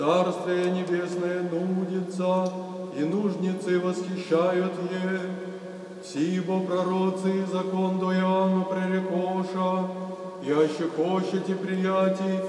Царствие небесное нудится, и нужницы восхищают е. Сибо пророцы и закон до Иоанна пререкоша, яще хочете приятий,